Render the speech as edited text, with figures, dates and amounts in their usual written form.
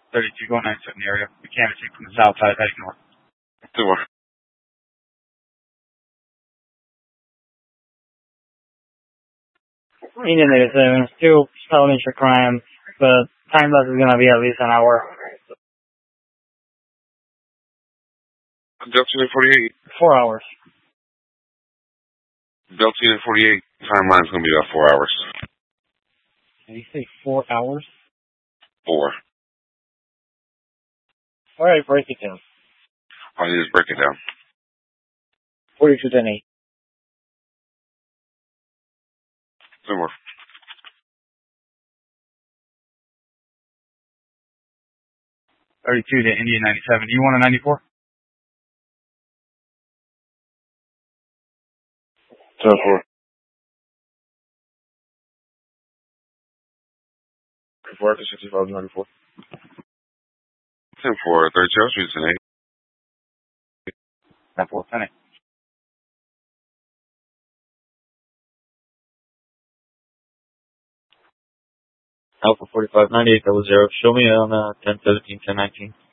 32 going 97 in the area. Mechanic from the south side heading north. 2. Indian 87, still salvage a crime, but time lapse is gonna be at least an hour. Delta Unit 48. 4 hours. Delta Unit 48. Timeline's gonna be about 4 hours. Did you say 4 hours? 4. Alright, break it down. All you do is break it down. 42-10-8. 2 more. 32 to Indian 97. Do you want a 94? 10-4. 4 after 65 94. 10-4, 32 Street, 10-8. 10-4, 10-8. Alpha 4598, that was 0. Show me on 1017, 1019.